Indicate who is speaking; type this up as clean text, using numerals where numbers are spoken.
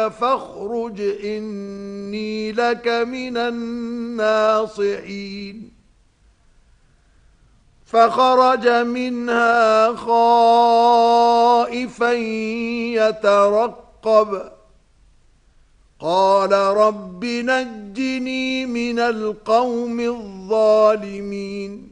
Speaker 1: فاخرج إني لك من الناصحين فخرج منها خائفا يترقب قال رب نجني من القوم الظالمين